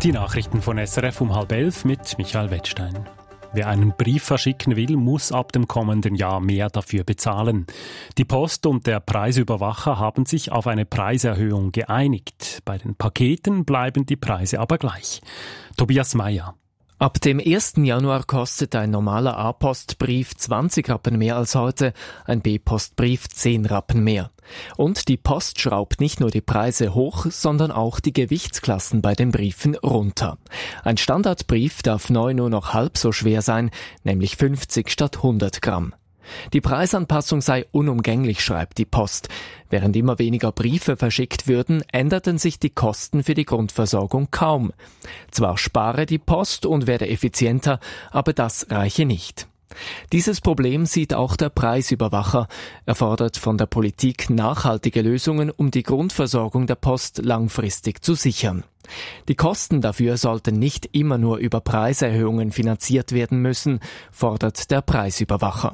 Die Nachrichten von SRF um 10:30 mit Michael Wettstein. Wer einen Brief verschicken will, muss ab dem kommenden Jahr mehr dafür bezahlen. Die Post und der Preisüberwacher haben sich auf eine Preiserhöhung geeinigt. Bei den Paketen bleiben die Preise aber gleich. Tobias Meyer. Ab dem 1. Januar kostet ein normaler A-Postbrief 20 Rappen mehr als heute, ein B-Postbrief 10 Rappen mehr. Und die Post schraubt nicht nur die Preise hoch, sondern auch die Gewichtsklassen bei den Briefen runter. Ein Standardbrief darf neu nur noch halb so schwer sein, nämlich 50 statt 100 Gramm. Die Preisanpassung sei unumgänglich, schreibt die Post. Während immer weniger Briefe verschickt würden, änderten sich die Kosten für die Grundversorgung kaum. Zwar spare die Post und werde effizienter, aber das reiche nicht. Dieses Problem sieht auch der Preisüberwacher. Er fordert von der Politik nachhaltige Lösungen, um die Grundversorgung der Post langfristig zu sichern. Die Kosten dafür sollten nicht immer nur über Preiserhöhungen finanziert werden müssen, fordert der Preisüberwacher.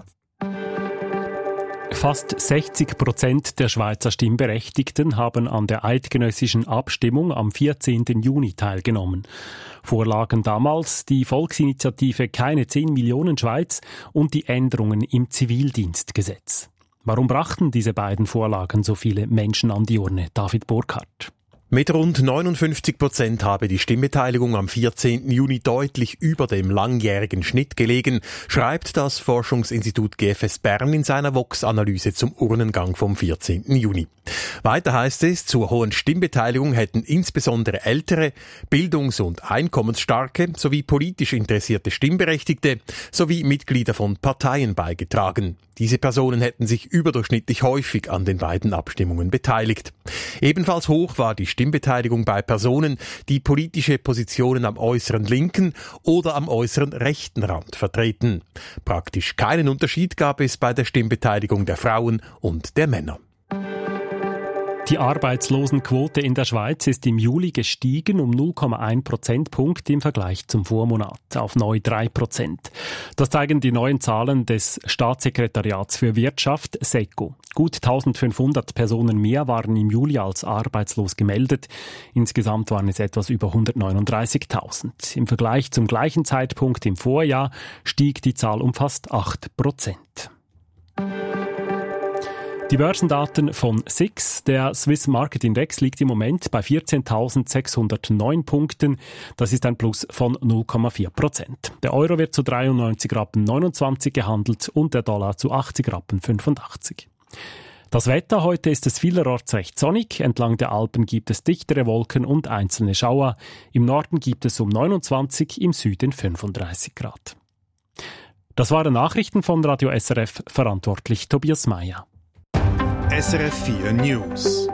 Fast 60% der Schweizer Stimmberechtigten haben an der eidgenössischen Abstimmung am 14. Juni teilgenommen. Vorlagen damals die Volksinitiative Keine 10 Millionen Schweiz und die Änderungen im Zivildienstgesetz. Warum brachten diese beiden Vorlagen so viele Menschen an die Urne? David Burkhardt. Mit rund 59% habe die Stimmbeteiligung am 14. Juni deutlich über dem langjährigen Schnitt gelegen, schreibt das Forschungsinstitut GFS Bern in seiner Vox-Analyse zum Urnengang vom 14. Juni. Weiter heißt es, zur hohen Stimmbeteiligung hätten insbesondere ältere, bildungs- und einkommensstarke sowie politisch interessierte Stimmberechtigte sowie Mitglieder von Parteien beigetragen. Diese Personen hätten sich überdurchschnittlich häufig an den beiden Abstimmungen beteiligt. Ebenfalls hoch war die Stimmbeteiligung bei Personen, die politische Positionen am äußeren linken oder am äußeren rechten Rand vertreten. Praktisch keinen Unterschied gab es bei der Stimmbeteiligung der Frauen und der Männer. Die Arbeitslosenquote in der Schweiz ist im Juli gestiegen um 0,1 Prozentpunkt im Vergleich zum Vormonat auf neu 3%. Das zeigen die neuen Zahlen des Staatssekretariats für Wirtschaft, SECO. Gut 1500 Personen mehr waren im Juli als arbeitslos gemeldet. Insgesamt waren es etwas über 139.000. Im Vergleich zum gleichen Zeitpunkt im Vorjahr stieg die Zahl um fast 8%. Die Börsendaten von SIX, der Swiss Market Index, liegt im Moment bei 14.609 Punkten. Das ist ein Plus von 0,4%. Der Euro wird zu 93,29 Rappen gehandelt und der Dollar zu 80,85 Rappen. Das Wetter: heute ist es vielerorts recht sonnig. Entlang der Alpen gibt es dichtere Wolken und einzelne Schauer. Im Norden gibt es um 29, im Süden 35 Grad. Das waren Nachrichten von Radio SRF, verantwortlich Tobias Meyer. SRF 4 News.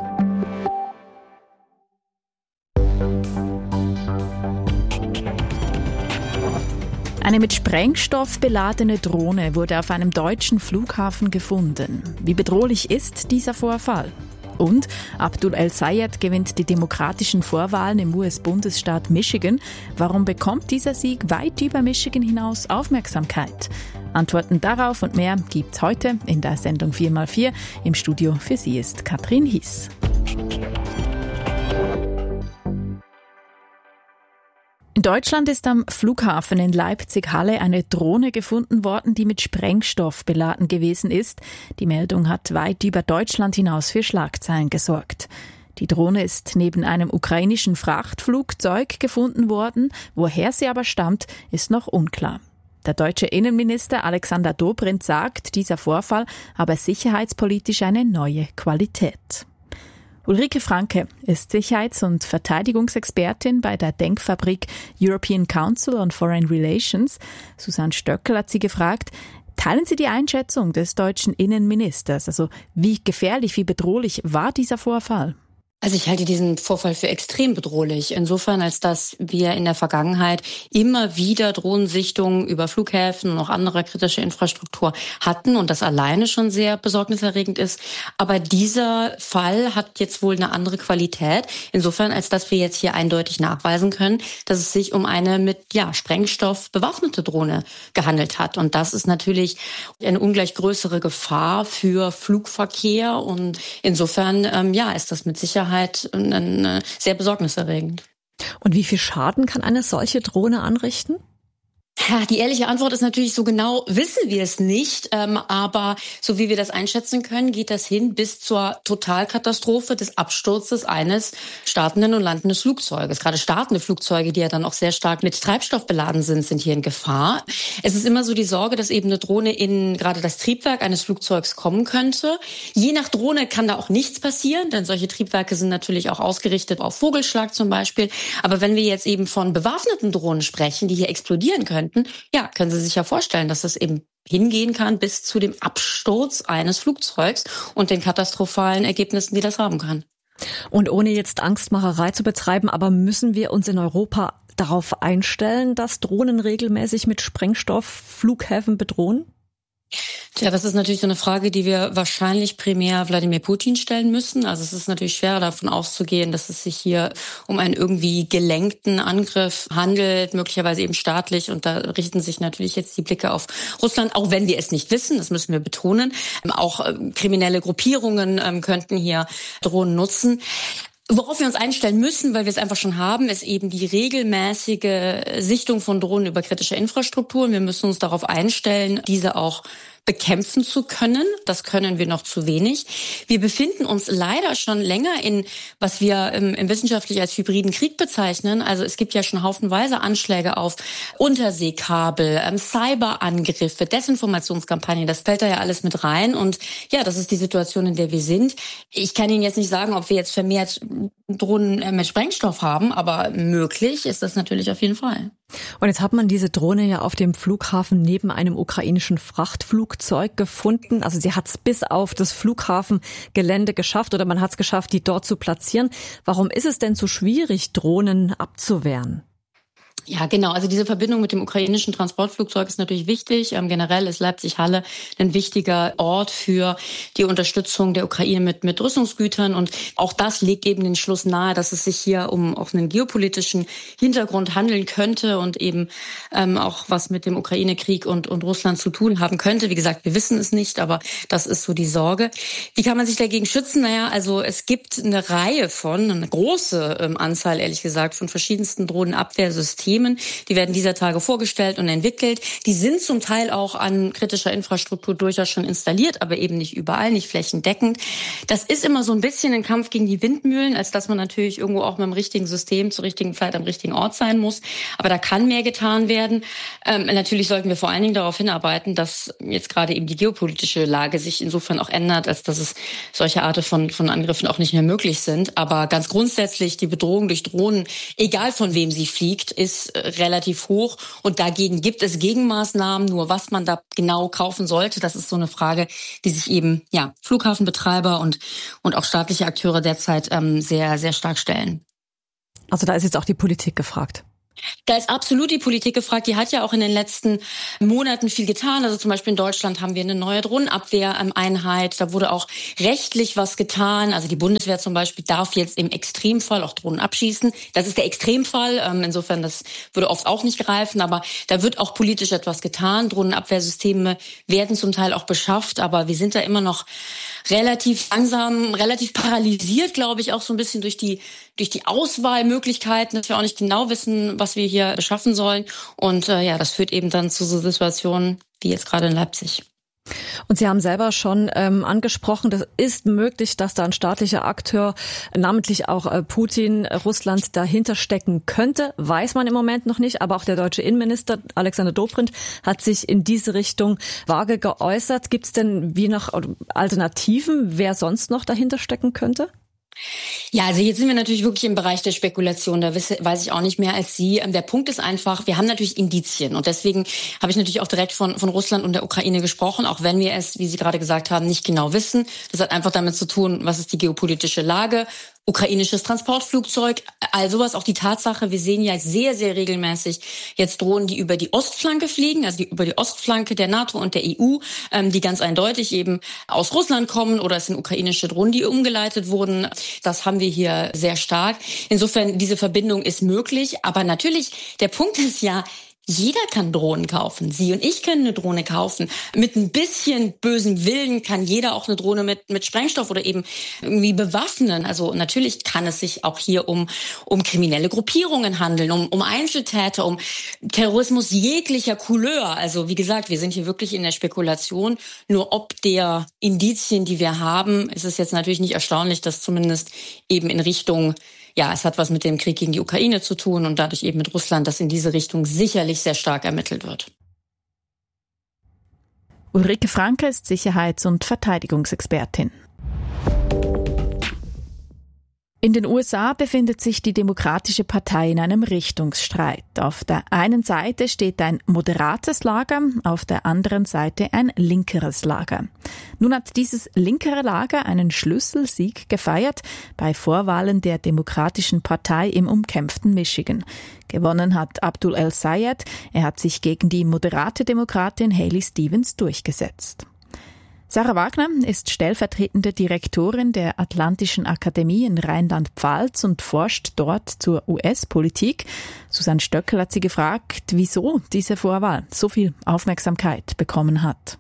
Eine mit Sprengstoff beladene Drohne wurde auf einem deutschen Flughafen gefunden. Wie bedrohlich ist dieser Vorfall? Und Abdul El-Sayed gewinnt die demokratischen Vorwahlen im US-Bundesstaat Michigan. Warum bekommt dieser Sieg weit über Michigan hinaus Aufmerksamkeit? Antworten darauf und mehr gibt's heute in der Sendung 4x4. Im Studio für Sie ist Katrin Hies. In Deutschland ist am Flughafen in Leipzig-Halle eine Drohne gefunden worden, die mit Sprengstoff beladen gewesen ist. Die Meldung hat weit über Deutschland hinaus für Schlagzeilen gesorgt. Die Drohne ist neben einem ukrainischen Frachtflugzeug gefunden worden. Woher sie aber stammt, ist noch unklar. Der deutsche Innenminister Alexander Dobrindt sagt, dieser Vorfall habe sicherheitspolitisch eine neue Qualität. Ulrike Franke ist Sicherheits- und Verteidigungsexpertin bei der Denkfabrik European Council on Foreign Relations. Susanne Stöckel hat sie gefragt, teilen Sie die Einschätzung des deutschen Innenministers? Also wie gefährlich, wie bedrohlich war dieser Vorfall? Also ich halte diesen Vorfall für extrem bedrohlich. Insofern, als dass wir in der Vergangenheit immer wieder Drohnensichtungen über Flughäfen und auch andere kritische Infrastruktur hatten und das alleine schon sehr besorgniserregend ist. Aber dieser Fall hat jetzt wohl eine andere Qualität. Insofern, als dass wir jetzt hier eindeutig nachweisen können, dass es sich um eine mit Sprengstoff bewaffnete Drohne gehandelt hat. Und das ist natürlich eine ungleich größere Gefahr für Flugverkehr. Und insofern, ist das mit Sicherheit sehr besorgniserregend. Und wie viel Schaden kann eine solche Drohne anrichten? Ja, die ehrliche Antwort ist natürlich, so genau wissen wir es nicht. Aber so wie wir das einschätzen können, geht das hin bis zur Totalkatastrophe des Absturzes eines startenden und landenden Flugzeuges. Gerade startende Flugzeuge, die ja dann auch sehr stark mit Treibstoff beladen sind hier in Gefahr. Es ist immer so die Sorge, dass eben eine Drohne in gerade das Triebwerk eines Flugzeugs kommen könnte. Je nach Drohne kann da auch nichts passieren, denn solche Triebwerke sind natürlich auch ausgerichtet auf Vogelschlag zum Beispiel. Aber wenn wir jetzt eben von bewaffneten Drohnen sprechen, die hier explodieren können, ja, können Sie sich ja vorstellen, dass das eben hingehen kann bis zu dem Absturz eines Flugzeugs und den katastrophalen Ergebnissen, die das haben kann. Und ohne jetzt Angstmacherei zu betreiben, aber müssen wir uns in Europa darauf einstellen, dass Drohnen regelmäßig mit Sprengstoff Flughäfen bedrohen? Tja, das ist natürlich so eine Frage, die wir wahrscheinlich primär Wladimir Putin stellen müssen. Also es ist natürlich schwer davon auszugehen, dass es sich hier um einen irgendwie gelenkten Angriff handelt, möglicherweise eben staatlich. Und da richten sich natürlich jetzt die Blicke auf Russland, auch wenn wir es nicht wissen, das müssen wir betonen. Auch kriminelle Gruppierungen könnten hier Drohnen nutzen. Worauf wir uns einstellen müssen, weil wir es einfach schon haben, ist eben die regelmäßige Sichtung von Drohnen über kritische Infrastrukturen. Wir müssen uns darauf einstellen, diese auch bekämpfen zu können. Das können wir noch zu wenig. Wir befinden uns leider schon länger in, was wir im wissenschaftlich als hybriden Krieg bezeichnen. Also es gibt ja schon haufenweise Anschläge auf Unterseekabel, Cyberangriffe, Desinformationskampagnen. Das fällt da ja alles mit rein. Und ja, das ist die Situation, in der wir sind. Ich kann Ihnen jetzt nicht sagen, ob wir jetzt vermehrt Drohnen mit Sprengstoff haben, aber möglich ist das natürlich auf jeden Fall. Und jetzt hat man diese Drohne ja auf dem Flughafen neben einem ukrainischen Frachtflugzeug gefunden. Also sie hat es bis auf das Flughafengelände geschafft oder man hat es geschafft, die dort zu platzieren. Warum ist es denn so schwierig, Drohnen abzuwehren? Ja, genau. Also diese Verbindung mit dem ukrainischen Transportflugzeug ist natürlich wichtig. Generell ist Leipzig-Halle ein wichtiger Ort für die Unterstützung der Ukraine mit Rüstungsgütern. Und auch das legt eben den Schluss nahe, dass es sich hier um auch einen geopolitischen Hintergrund handeln könnte und eben auch was mit dem Ukraine-Krieg und Russland zu tun haben könnte. Wie gesagt, wir wissen es nicht, aber das ist so die Sorge. Wie kann man sich dagegen schützen? Naja, also es gibt eine große Anzahl, ehrlich gesagt, von verschiedensten Drohnenabwehrsystemen. Die werden dieser Tage vorgestellt und entwickelt. Die sind zum Teil auch an kritischer Infrastruktur durchaus schon installiert, aber eben nicht überall, nicht flächendeckend. Das ist immer so ein bisschen ein Kampf gegen die Windmühlen, als dass man natürlich irgendwo auch mit dem richtigen System zur richtigen Zeit am richtigen Ort sein muss. Aber da kann mehr getan werden. Natürlich sollten wir vor allen Dingen darauf hinarbeiten, dass jetzt gerade eben die geopolitische Lage sich insofern auch ändert, als dass es solche Arten von Angriffen auch nicht mehr möglich sind. Aber ganz grundsätzlich die Bedrohung durch Drohnen, egal von wem sie fliegt, ist relativ hoch und dagegen gibt es Gegenmaßnahmen. Nur was man da genau kaufen sollte, das ist so eine Frage, die sich eben Flughafenbetreiber und auch staatliche Akteure derzeit sehr, sehr stark stellen. Also da ist jetzt auch die Politik gefragt. Da ist absolut die Politik gefragt. Die hat ja auch in den letzten Monaten viel getan. Also zum Beispiel in Deutschland haben wir eine neue Drohnenabwehreinheit. Da wurde auch rechtlich was getan. Also die Bundeswehr zum Beispiel darf jetzt im Extremfall auch Drohnen abschießen. Das ist der Extremfall. Insofern, das würde oft auch nicht greifen. Aber da wird auch politisch etwas getan. Drohnenabwehrsysteme werden zum Teil auch beschafft. Aber wir sind da immer noch relativ langsam, relativ paralysiert, glaube ich, auch so ein bisschen durch die Auswahlmöglichkeiten, dass wir auch nicht genau wissen, was wir hier beschaffen sollen. Und das führt eben dann zu so Situationen wie jetzt gerade in Leipzig. Und Sie haben selber schon angesprochen, das ist möglich, dass da ein staatlicher Akteur, namentlich auch Putin, Russland dahinter stecken könnte. Weiß man im Moment noch nicht, aber auch der deutsche Innenminister Alexander Dobrindt hat sich in diese Richtung vage geäußert. Gibt es denn wie noch Alternativen, wer sonst noch dahinter stecken könnte? Ja, also jetzt sind wir natürlich wirklich im Bereich der Spekulation. Da weiß ich auch nicht mehr als Sie. Der Punkt ist einfach, wir haben natürlich Indizien. Und deswegen habe ich natürlich auch direkt von Russland und der Ukraine gesprochen, auch wenn wir es, wie Sie gerade gesagt haben, nicht genau wissen. Das hat einfach damit zu tun, was ist die geopolitische Lage, ukrainisches Transportflugzeug, all sowas. Auch die Tatsache, wir sehen ja sehr, sehr regelmäßig jetzt Drohnen, die über die Ostflanke fliegen, also über die Ostflanke der NATO und der EU, die ganz eindeutig eben aus Russland kommen, oder es sind ukrainische Drohnen, die umgeleitet wurden. Das haben wir hier sehr stark. Insofern, diese Verbindung ist möglich. Aber natürlich, der Punkt ist ja, Jeder kann Drohnen kaufen. Sie und ich können eine Drohne kaufen. Mit ein bisschen bösem Willen kann jeder auch eine Drohne mit Sprengstoff oder eben irgendwie bewaffnen. Also natürlich kann es sich auch hier um kriminelle Gruppierungen handeln, um Einzeltäter, um Terrorismus jeglicher Couleur. Also wie gesagt, wir sind hier wirklich in der Spekulation. Nur ob der Indizien, die wir haben, ist es jetzt natürlich nicht erstaunlich, dass zumindest eben in Richtung, ja, es hat was mit dem Krieg gegen die Ukraine zu tun und dadurch eben mit Russland, dass in diese Richtung sicherlich sehr stark ermittelt wird. Ulrike Franke ist Sicherheits- und Verteidigungsexpertin. In den USA befindet sich die Demokratische Partei in einem Richtungsstreit. Auf der einen Seite steht ein moderates Lager, auf der anderen Seite ein linkeres Lager. Nun hat dieses linkere Lager einen Schlüsselsieg gefeiert bei Vorwahlen der Demokratischen Partei im umkämpften Michigan. Gewonnen hat Abdul El-Sayed. Er hat sich gegen die moderate Demokratin Haley Stevens durchgesetzt. Sarah Wagner ist stellvertretende Direktorin der Atlantischen Akademie in Rheinland-Pfalz und forscht dort zur US-Politik. Susanne Stöckel hat sie gefragt, wieso diese Vorwahl so viel Aufmerksamkeit bekommen hat.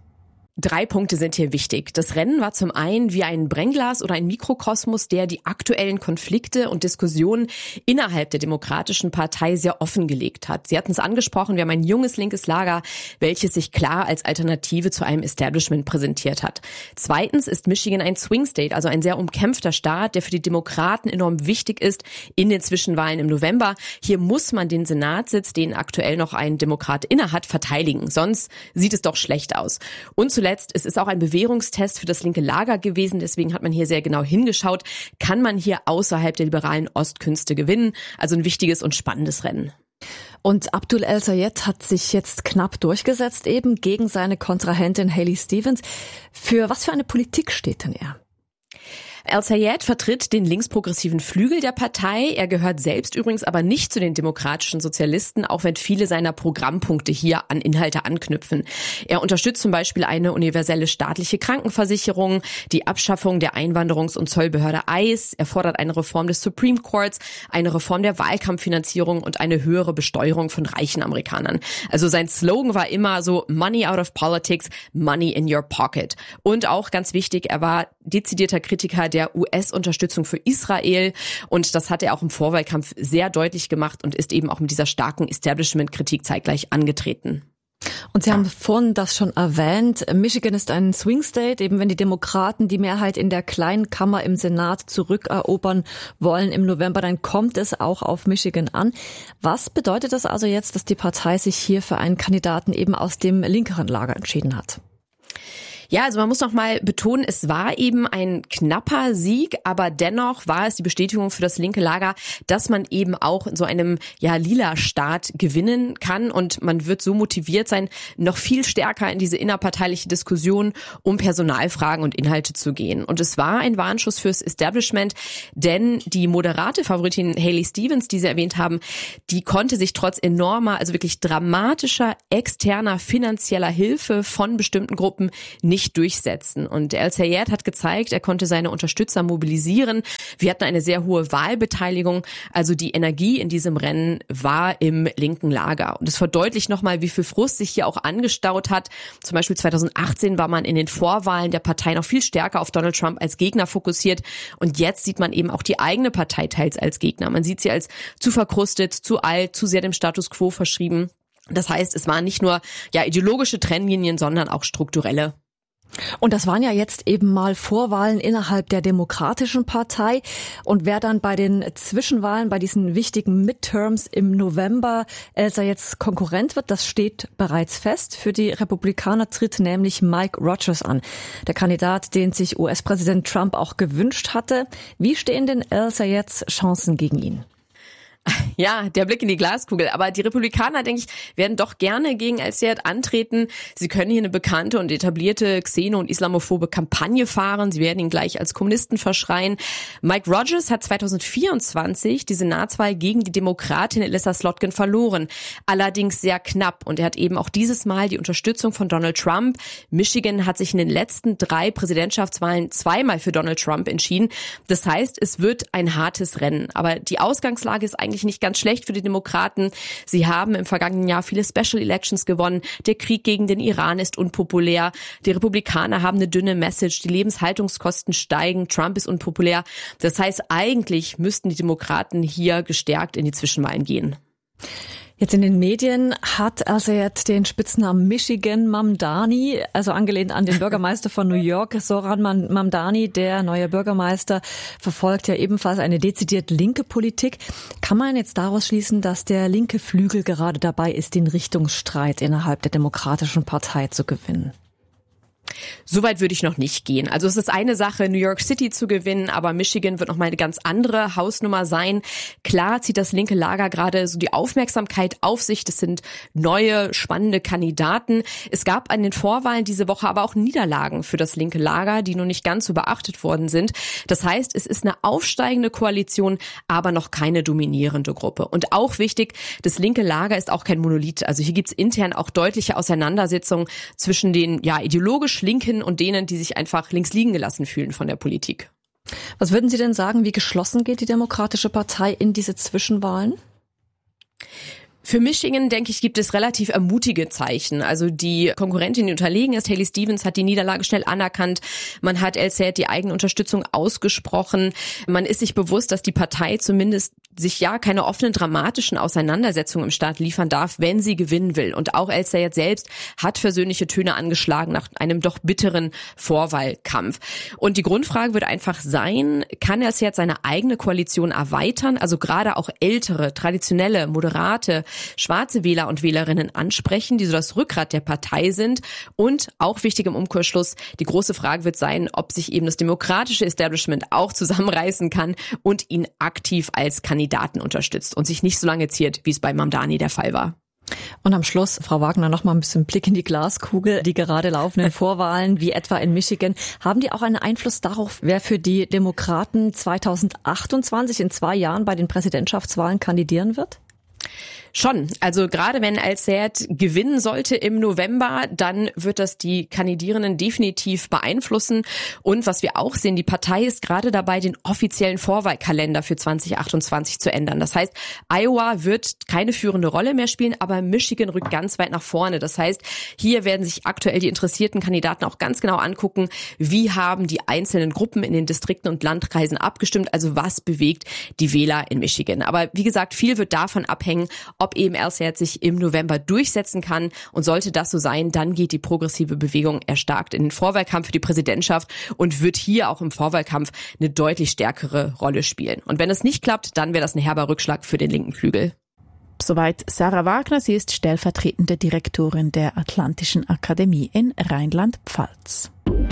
3 Punkte sind hier wichtig. Das Rennen war zum einen wie ein Brennglas oder ein Mikrokosmos, der die aktuellen Konflikte und Diskussionen innerhalb der Demokratischen Partei sehr offengelegt hat. Sie hatten es angesprochen, wir haben ein junges linkes Lager, welches sich klar als Alternative zu einem Establishment präsentiert hat. Zweitens ist Michigan ein Swing State, also ein sehr umkämpfter Staat, der für die Demokraten enorm wichtig ist in den Zwischenwahlen im November. Hier muss man den Senatssitz, den aktuell noch ein Demokrat innehat, verteidigen. Sonst sieht es doch schlecht aus. Und zuletzt, es ist auch ein Bewährungstest für das linke Lager gewesen, deswegen hat man hier sehr genau hingeschaut, kann man hier außerhalb der liberalen Ostkünste gewinnen, also ein wichtiges und spannendes Rennen. Und Abdul El-Sayed hat sich jetzt knapp durchgesetzt, eben gegen seine Kontrahentin Haley Stevens. Für was für eine Politik steht denn er? El-Sayed vertritt den linksprogressiven Flügel der Partei. Er gehört selbst übrigens aber nicht zu den demokratischen Sozialisten, auch wenn viele seiner Programmpunkte hier an Inhalte anknüpfen. Er unterstützt zum Beispiel eine universelle staatliche Krankenversicherung, die Abschaffung der Einwanderungs- und Zollbehörde ICE. Er fordert eine Reform des Supreme Courts, eine Reform der Wahlkampffinanzierung und eine höhere Besteuerung von reichen Amerikanern. Also sein Slogan war immer so Money out of politics, money in your pocket. Und auch ganz wichtig, er war dezidierter Kritiker der US-Unterstützung für Israel und das hat er auch im Vorwahlkampf sehr deutlich gemacht und ist eben auch mit dieser starken Establishment-Kritik zeitgleich angetreten. Und Sie haben vorhin das schon erwähnt, Michigan ist ein Swing State, eben wenn die Demokraten die Mehrheit in der kleinen Kammer im Senat zurückerobern wollen im November, dann kommt es auch auf Michigan an. Was bedeutet das also jetzt, dass die Partei sich hier für einen Kandidaten eben aus dem linkeren Lager entschieden hat? Ja, also man muss noch mal betonen, es war eben ein knapper Sieg, aber dennoch war es die Bestätigung für das linke Lager, dass man eben auch in so einem lila Staat gewinnen kann und man wird so motiviert sein, noch viel stärker in diese innerparteiliche Diskussion um Personalfragen und Inhalte zu gehen. Und es war ein Warnschuss fürs Establishment, denn die moderate Favoritin Haley Stevens, die Sie erwähnt haben, die konnte sich trotz enormer, also wirklich dramatischer externer finanzieller Hilfe von bestimmten Gruppen nicht durchsetzen. Und El-Sayed hat gezeigt, er konnte seine Unterstützer mobilisieren. Wir hatten eine sehr hohe Wahlbeteiligung. Also die Energie in diesem Rennen war im linken Lager. Und es verdeutlicht nochmal, wie viel Frust sich hier auch angestaut hat. Zum Beispiel 2018 war man in den Vorwahlen der Partei noch viel stärker auf Donald Trump als Gegner fokussiert. Und jetzt sieht man eben auch die eigene Partei teils als Gegner. Man sieht sie als zu verkrustet, zu alt, zu sehr dem Status quo verschrieben. Das heißt, es waren nicht nur ideologische Trennlinien, sondern auch strukturelle. Und das waren ja jetzt eben mal Vorwahlen innerhalb der Demokratischen Partei. Und wer dann bei den Zwischenwahlen, bei diesen wichtigen Midterms im November jetzt Konkurrent wird, das steht bereits fest. Für die Republikaner tritt nämlich Mike Rogers an, der Kandidat, den sich US-Präsident Trump auch gewünscht hatte. Wie stehen denn El-Sayeds Chancen gegen ihn? Ja, der Blick in die Glaskugel. Aber die Republikaner, denke ich, werden doch gerne gegen El-Sayed antreten. Sie können hier eine bekannte und etablierte xeno- und islamophobe Kampagne fahren. Sie werden ihn gleich als Kommunisten verschreien. Mike Rogers hat 2024 die Senatswahl gegen die Demokratin Elissa Slotkin verloren. Allerdings sehr knapp. Und er hat eben auch dieses Mal die Unterstützung von Donald Trump. Michigan hat sich in den letzten 3 Präsidentschaftswahlen 2-mal für Donald Trump entschieden. Das heißt, es wird ein hartes Rennen. Aber die Ausgangslage ist eigentlich eigentlich nicht ganz schlecht für die Demokraten. Sie haben im vergangenen Jahr viele Special Elections gewonnen. Der Krieg gegen den Iran ist unpopulär. Die Republikaner haben eine dünne Message. Die Lebenshaltungskosten steigen. Trump ist unpopulär. Das heißt, eigentlich müssten die Demokraten hier gestärkt in die Zwischenwahlen gehen. Jetzt in den Medien hat Al-Sayed den Spitznamen Michigan Mamdani, also angelehnt an den Bürgermeister von New York. Zohran Mamdani, der neue Bürgermeister, verfolgt ja ebenfalls eine dezidiert linke Politik. Kann man jetzt daraus schließen, dass der linke Flügel gerade dabei ist, den Richtungsstreit innerhalb der Demokratischen Partei zu gewinnen? Soweit würde ich noch nicht gehen. Also es ist eine Sache, New York City zu gewinnen, aber Michigan wird noch mal eine ganz andere Hausnummer sein. Klar zieht das linke Lager gerade so die Aufmerksamkeit auf sich. Das sind neue, spannende Kandidaten. Es gab an den Vorwahlen diese Woche aber auch Niederlagen für das linke Lager, die noch nicht ganz so beachtet worden sind. Das heißt, es ist eine aufsteigende Koalition, aber noch keine dominierende Gruppe. Und auch wichtig, das linke Lager ist auch kein Monolith. Also hier gibt es intern auch deutliche Auseinandersetzungen zwischen den ideologisch Linken und denen, die sich einfach links liegen gelassen fühlen von der Politik. Was würden Sie denn sagen, wie geschlossen geht die Demokratische Partei in diese Zwischenwahlen? Für Michigan, denke ich, gibt es relativ ermutige Zeichen. Also die Konkurrentin, die unterlegen ist, Haley Stevens, hat die Niederlage schnell anerkannt. Man hat Al-Sayed die eigene Unterstützung ausgesprochen. Man ist sich bewusst, dass die Partei zumindest sich keine offenen, dramatischen Auseinandersetzungen im Staat liefern darf, wenn sie gewinnen will. Und auch Al-Sayed selbst hat versöhnliche Töne angeschlagen nach einem doch bitteren Vorwahlkampf. Und die Grundfrage wird einfach sein, kann Al-Sayed seine eigene Koalition erweitern, also gerade auch ältere, traditionelle, moderate, schwarze Wähler und Wählerinnen ansprechen, die so das Rückgrat der Partei sind. Und auch wichtig im Umkehrschluss, die große Frage wird sein, ob sich eben das demokratische Establishment auch zusammenreißen kann und ihn aktiv als Kandidaten unterstützt und sich nicht so lange ziert, wie es bei Mamdani der Fall war. Und am Schluss, Frau Wagner, noch mal ein bisschen Blick in die Glaskugel. Die gerade laufenden Vorwahlen, wie etwa in Michigan, haben die auch einen Einfluss darauf, wer für die Demokraten 2028 in 2 Jahren bei den Präsidentschaftswahlen kandidieren wird? Schon. Also gerade wenn Al-Sayed gewinnen sollte im November, dann wird das die Kandidierenden definitiv beeinflussen. Und was wir auch sehen, die Partei ist gerade dabei, den offiziellen Vorwahlkalender für 2028 zu ändern. Das heißt, Iowa wird keine führende Rolle mehr spielen, aber Michigan rückt ganz weit nach vorne. Das heißt, hier werden sich aktuell die interessierten Kandidaten auch ganz genau angucken, wie haben die einzelnen Gruppen in den Distrikten und Landkreisen abgestimmt, also was bewegt die Wähler in Michigan. Aber wie gesagt, viel wird davon abhängen, ob eben Al-Sayed sich im November durchsetzen kann. Und sollte das so sein, dann geht die progressive Bewegung erstarkt in den Vorwahlkampf für die Präsidentschaft und wird hier auch im Vorwahlkampf eine deutlich stärkere Rolle spielen. Und wenn es nicht klappt, dann wäre das ein herber Rückschlag für den linken Flügel. Soweit Sarah Wagner. Sie ist stellvertretende Direktorin der Atlantischen Akademie in Rheinland-Pfalz.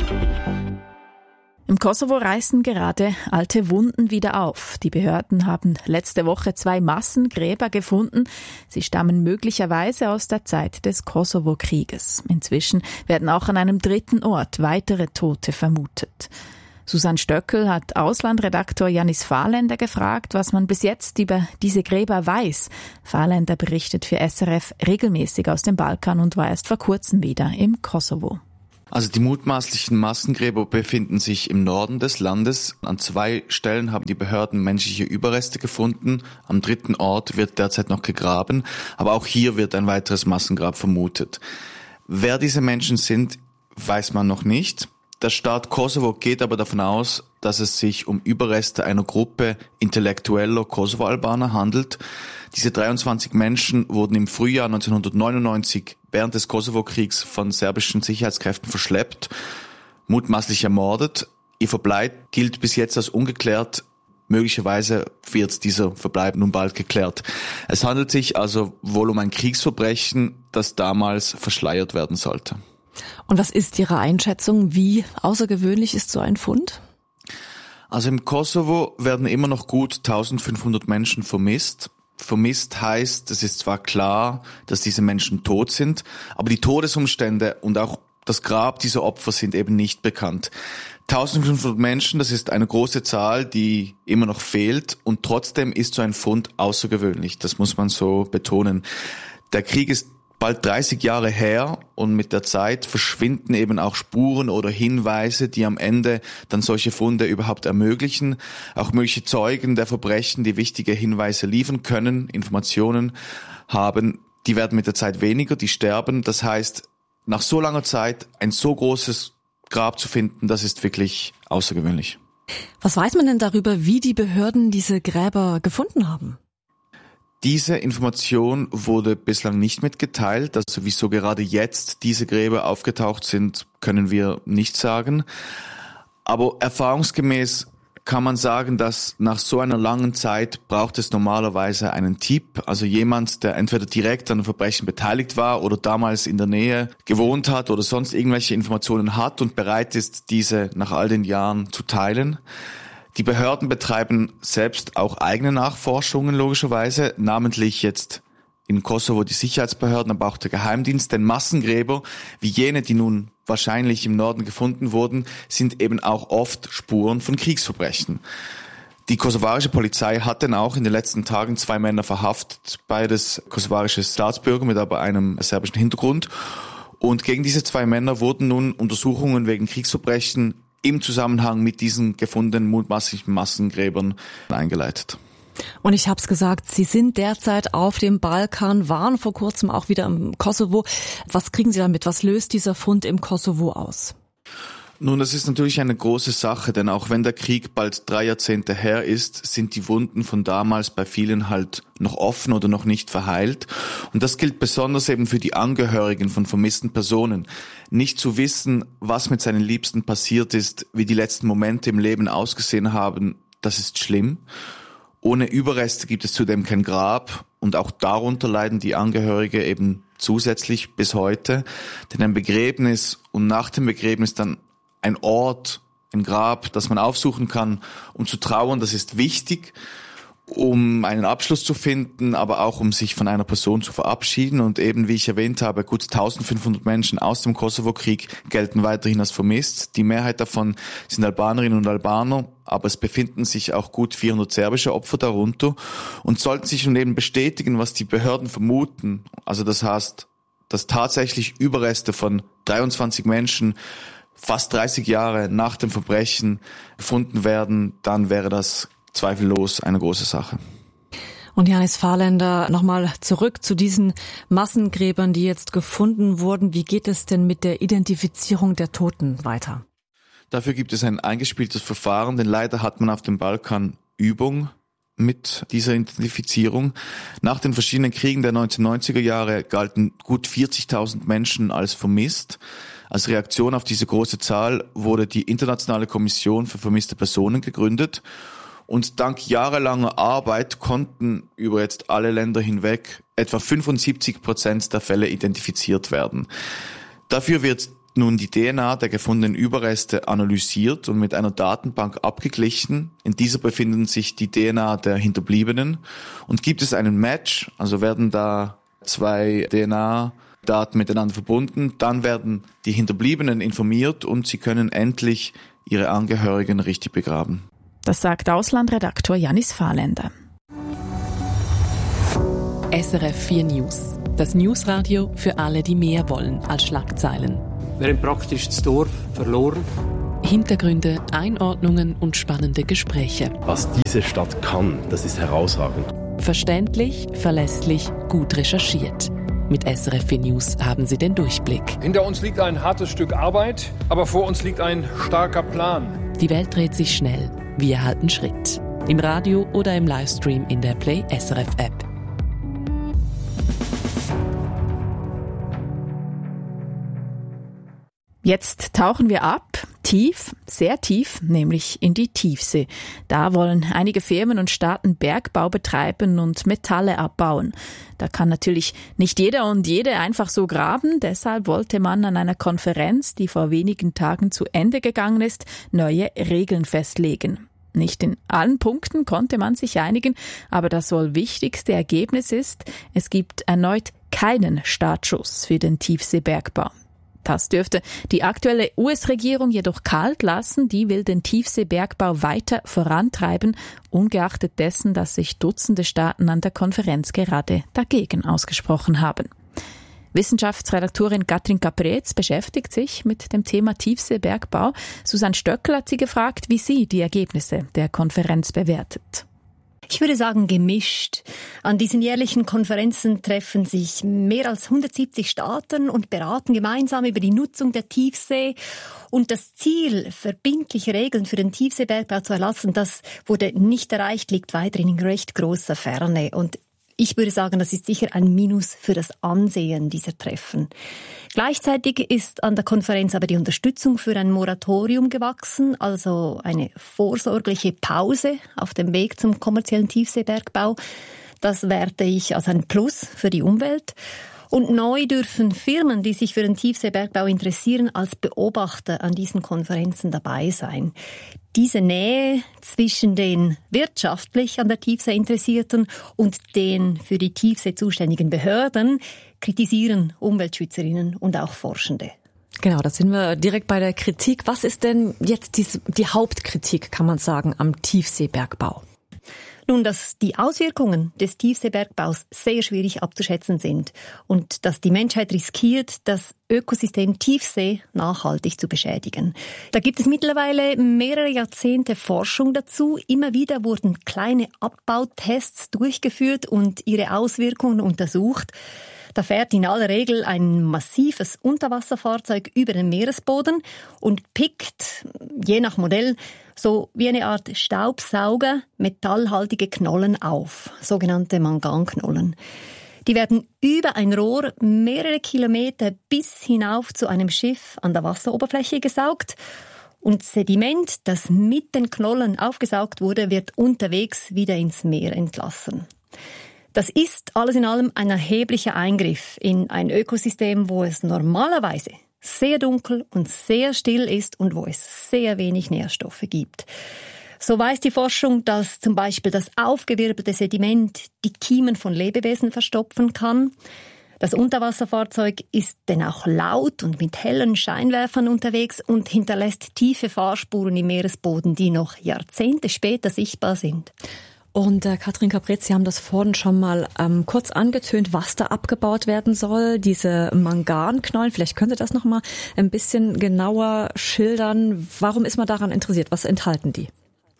Im Kosovo reißen gerade alte Wunden wieder auf. Die Behörden haben letzte Woche 2 Massengräber gefunden. Sie stammen möglicherweise aus der Zeit des Kosovo-Krieges. Inzwischen werden auch an einem 3. Ort weitere Tote vermutet. Susanne Stöckel hat Auslandredaktor Janis Fahrländer gefragt, was man bis jetzt über diese Gräber weiß. Fahrländer berichtet für SRF regelmäßig aus dem Balkan und war erst vor kurzem wieder im Kosovo. Also die mutmaßlichen Massengräber befinden sich im Norden des Landes. An 2 Stellen haben die Behörden menschliche Überreste gefunden. Am 3. Ort wird derzeit noch gegraben. Aber auch hier wird ein weiteres Massengrab vermutet. Wer diese Menschen sind, weiß man noch nicht. Der Staat Kosovo geht aber davon aus, dass es sich um Überreste einer Gruppe intellektueller Kosovo-Albaner handelt. Diese 23 Menschen wurden im Frühjahr 1999 während des Kosovo-Kriegs von serbischen Sicherheitskräften verschleppt, mutmaßlich ermordet. Ihr Verbleib gilt bis jetzt als ungeklärt. Möglicherweise wird dieser Verbleib nun bald geklärt. Es handelt sich also wohl um ein Kriegsverbrechen, das damals verschleiert werden sollte. Und was ist Ihre Einschätzung? Wie außergewöhnlich ist so ein Fund? Also im Kosovo werden immer noch gut 1500 Menschen vermisst. Vermisst heißt, es ist zwar klar, dass diese Menschen tot sind, aber die Todesumstände und auch das Grab dieser Opfer sind eben nicht bekannt. 1500 Menschen, das ist eine große Zahl, die immer noch fehlt, und trotzdem ist so ein Fund außergewöhnlich. Das muss man so betonen. Der Krieg ist bald 30 Jahre her und mit der Zeit verschwinden eben auch Spuren oder Hinweise, die am Ende dann solche Funde überhaupt ermöglichen. Auch mögliche Zeugen der Verbrechen, die wichtige Hinweise liefern können, Informationen haben, die werden mit der Zeit weniger, die sterben. Das heißt, nach so langer Zeit ein so großes Grab zu finden, das ist wirklich außergewöhnlich. Was weiß man denn darüber, wie die Behörden diese Gräber gefunden haben? Diese Information wurde bislang nicht mitgeteilt. Also wieso gerade jetzt diese Gräber aufgetaucht sind, können wir nicht sagen. Aber erfahrungsgemäß kann man sagen, dass nach so einer langen Zeit braucht es normalerweise einen Tipp, also jemand, der entweder direkt an einem Verbrechen beteiligt war oder damals in der Nähe gewohnt hat oder sonst irgendwelche Informationen hat und bereit ist, diese nach all den Jahren zu teilen. Die Behörden betreiben selbst auch eigene Nachforschungen logischerweise, namentlich jetzt in Kosovo die Sicherheitsbehörden, aber auch der Geheimdienst, denn Massengräber, wie jene, die nun wahrscheinlich im Norden gefunden wurden, sind eben auch oft Spuren von Kriegsverbrechen. Die kosovarische Polizei hat denn auch in den letzten Tagen 2 Männer verhaftet, beides kosovarische Staatsbürger mit aber einem serbischen Hintergrund. Und gegen diese 2 Männer wurden nun Untersuchungen wegen Kriegsverbrechen im Zusammenhang mit diesen gefundenen mutmaßlichen Massengräbern eingeleitet. Und ich habe es gesagt, Sie sind derzeit auf dem Balkan, waren vor kurzem auch wieder im Kosovo. Was kriegen Sie damit? Was löst dieser Fund im Kosovo aus? Nun, das ist natürlich eine große Sache, denn auch wenn der Krieg bald 3 Jahrzehnte her ist, sind die Wunden von damals bei vielen halt noch offen oder noch nicht verheilt. Und das gilt besonders eben für die Angehörigen von vermissten Personen. Nicht zu wissen, was mit seinen Liebsten passiert ist, wie die letzten Momente im Leben ausgesehen haben, das ist schlimm. Ohne Überreste gibt es zudem kein Grab und auch darunter leiden die Angehörige eben zusätzlich bis heute. Denn ein Begräbnis und nach dem Begräbnis dann ein Ort, ein Grab, das man aufsuchen kann, um zu trauern, das ist wichtig, um einen Abschluss zu finden, aber auch um sich von einer Person zu verabschieden. Und eben, wie ich erwähnt habe, gut 1500 Menschen aus dem Kosovo-Krieg gelten weiterhin als vermisst. Die Mehrheit davon sind Albanerinnen und Albaner, aber es befinden sich auch gut 400 serbische Opfer darunter. Und sollten sich nun eben bestätigen, was die Behörden vermuten, also das heißt, dass tatsächlich Überreste von 23 Menschen fast 30 Jahre nach dem Verbrechen gefunden werden, dann wäre das zweifellos eine große Sache. Und Janis Fahrländer, nochmal zurück zu diesen Massengräbern, die jetzt gefunden wurden. Wie geht es denn mit der Identifizierung der Toten weiter? Dafür gibt es ein eingespieltes Verfahren, denn leider hat man auf dem Balkan Übung mit dieser Identifizierung. Nach den verschiedenen Kriegen der 1990er Jahre galten gut 40.000 Menschen als vermisst. Als Reaktion auf diese große Zahl wurde die Internationale Kommission für vermisste Personen gegründet. Und dank jahrelanger Arbeit konnten über jetzt alle Länder hinweg etwa 75% der Fälle identifiziert werden. Dafür wird nun die DNA der gefundenen Überreste analysiert und mit einer Datenbank abgeglichen. In dieser befinden sich die DNA der Hinterbliebenen. Und gibt es einen Match, also werden da 2 DNA-Daten miteinander verbunden, dann werden die Hinterbliebenen informiert und sie können endlich ihre Angehörigen richtig begraben. Das sagt Auslandredaktor Janis Fahrländer. SRF 4 News. Das Newsradio für alle, die mehr wollen als Schlagzeilen. Wir haben praktisch das Dorf verloren. Hintergründe, Einordnungen und spannende Gespräche. Was diese Stadt kann, das ist herausragend. Verständlich, verlässlich, gut recherchiert. Mit SRF 4 News haben Sie den Durchblick. Hinter uns liegt ein hartes Stück Arbeit, aber vor uns liegt ein starker Plan. Die Welt dreht sich schnell. Wir halten Schritt. Im Radio oder im Livestream in der Play SRF App. Jetzt tauchen wir ab, tief, sehr tief, nämlich in die Tiefsee. Da wollen einige Firmen und Staaten Bergbau betreiben und Metalle abbauen. Da kann natürlich nicht jeder und jede einfach so graben. Deshalb wollte man an einer Konferenz, die vor wenigen Tagen zu Ende gegangen ist, neue Regeln festlegen. Nicht in allen Punkten konnte man sich einigen, aber das wohl wichtigste Ergebnis ist, es gibt erneut keinen Startschuss für den Tiefseebergbau. Das dürfte die aktuelle US-Regierung jedoch kalt lassen. Die will den Tiefseebergbau weiter vorantreiben, ungeachtet dessen, dass sich Dutzende Staaten an der Konferenz gerade dagegen ausgesprochen haben. Wissenschaftsredaktorin Katrin Caprez beschäftigt sich mit dem Thema Tiefseebergbau. Susanne Stöckl hat sie gefragt, wie sie die Ergebnisse der Konferenz bewertet. Ich würde sagen gemischt. An diesen jährlichen Konferenzen treffen sich mehr als 170 Staaten und beraten gemeinsam über die Nutzung der Tiefsee. Und das Ziel, verbindliche Regeln für den Tiefseebergbau zu erlassen, das wurde nicht erreicht, liegt weiterhin in recht großer Ferne. Und ich würde sagen, das ist sicher ein Minus für das Ansehen dieser Treffen. Gleichzeitig ist an der Konferenz aber die Unterstützung für ein Moratorium gewachsen, also eine vorsorgliche Pause auf dem Weg zum kommerziellen Tiefseebergbau. Das werte ich als ein Plus für die Umwelt. Und neu dürfen Firmen, die sich für den Tiefseebergbau interessieren, als Beobachter an diesen Konferenzen dabei sein. Diese Nähe zwischen den wirtschaftlich an der Tiefsee Interessierten und den für die Tiefsee zuständigen Behörden kritisieren Umweltschützerinnen und auch Forschende. Genau, da sind wir direkt bei der Kritik. Was ist denn jetzt die Hauptkritik, kann man sagen, am Tiefseebergbau? Nun, dass die Auswirkungen des Tiefseebergbaus sehr schwierig abzuschätzen sind und dass die Menschheit riskiert, das Ökosystem Tiefsee nachhaltig zu beschädigen. Da gibt es mittlerweile mehrere Jahrzehnte Forschung dazu. Immer wieder wurden kleine Abbautests durchgeführt und ihre Auswirkungen untersucht. Da fährt in aller Regel ein massives Unterwasserfahrzeug über den Meeresboden und pickt, je nach Modell, so wie eine Art Staubsauger metallhaltige Knollen auf, sogenannte Manganknollen. Die werden über ein Rohr mehrere Kilometer bis hinauf zu einem Schiff an der Wasseroberfläche gesaugt. Und Sediment, das mit den Knollen aufgesaugt wurde, wird unterwegs wieder ins Meer entlassen. Das ist alles in allem ein erheblicher Eingriff in ein Ökosystem, wo es normalerweise sehr dunkel und sehr still ist und wo es sehr wenig Nährstoffe gibt. So weiß die Forschung, dass zum Beispiel das aufgewirbelte Sediment die Kiemen von Lebewesen verstopfen kann. Das Unterwasserfahrzeug ist denn auch laut und mit hellen Scheinwerfern unterwegs und hinterlässt tiefe Fahrspuren im Meeresboden, die noch Jahrzehnte später sichtbar sind. Und Katrin Caprez, Sie haben das vorhin schon mal kurz angetönt, was da abgebaut werden soll, diese Manganknollen. Vielleicht können Sie das noch mal ein bisschen genauer schildern. Warum ist man daran interessiert? Was enthalten die?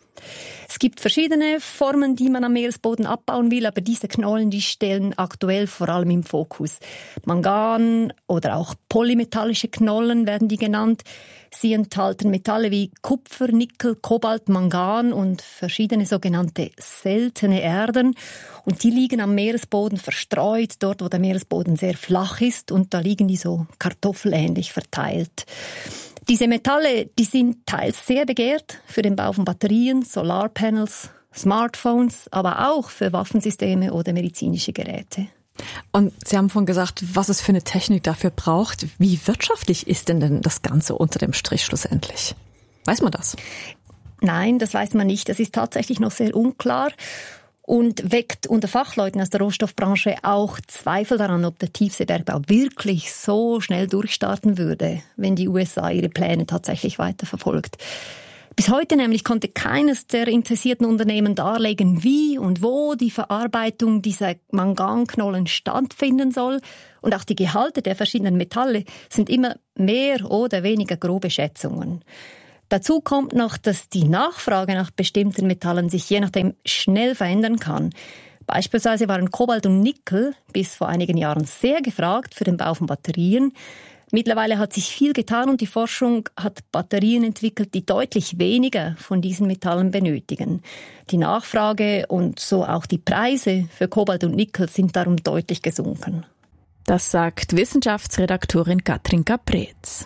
Es gibt verschiedene Formen, die man am Meeresboden abbauen will, aber diese Knollen, die stehen aktuell vor allem im Fokus. Mangan oder auch polymetallische Knollen werden die genannt. Sie enthalten Metalle wie Kupfer, Nickel, Kobalt, Mangan und verschiedene sogenannte seltene Erden. Und die liegen am Meeresboden verstreut, dort wo der Meeresboden sehr flach ist, und da liegen die so kartoffelähnlich verteilt. Diese Metalle, die sind teils sehr begehrt für den Bau von Batterien, Solarpanels, Smartphones, aber auch für Waffensysteme oder medizinische Geräte. Und Sie haben vorhin gesagt, was es für eine Technik dafür braucht. Wie wirtschaftlich ist denn das Ganze unter dem Strich schlussendlich? Weiß man das? Nein, das weiß man nicht. Das ist tatsächlich noch sehr unklar und weckt unter Fachleuten aus der Rohstoffbranche auch Zweifel daran, ob der Tiefseebergbau wirklich so schnell durchstarten würde, wenn die USA ihre Pläne tatsächlich weiterverfolgt. Bis heute nämlich konnte keines der interessierten Unternehmen darlegen, wie und wo die Verarbeitung dieser Manganknollen stattfinden soll. Und auch die Gehalte der verschiedenen Metalle sind immer mehr oder weniger grobe Schätzungen. Dazu kommt noch, dass die Nachfrage nach bestimmten Metallen sich je nachdem schnell verändern kann. Beispielsweise waren Kobalt und Nickel bis vor einigen Jahren sehr gefragt für den Bau von Batterien. Mittlerweile hat sich viel getan und die Forschung hat Batterien entwickelt, die deutlich weniger von diesen Metallen benötigen. Die Nachfrage und so auch die Preise für Kobalt und Nickel sind darum deutlich gesunken. Das sagt Wissenschaftsredaktorin Katrin Caprez.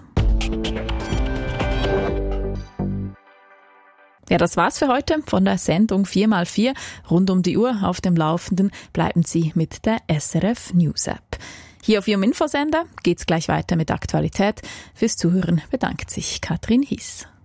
Ja, das war's für heute von der Sendung 4x4. Rund um die Uhr auf dem Laufenden bleiben Sie mit der SRF News App. Hier auf Ihrem Infosender geht's gleich weiter mit Aktualität. Fürs Zuhören bedankt sich Katrin Hies.